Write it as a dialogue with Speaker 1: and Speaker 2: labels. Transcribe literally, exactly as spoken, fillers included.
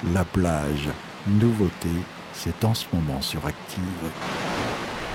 Speaker 1: La plage, nouveauté, c'est en ce moment sur Active.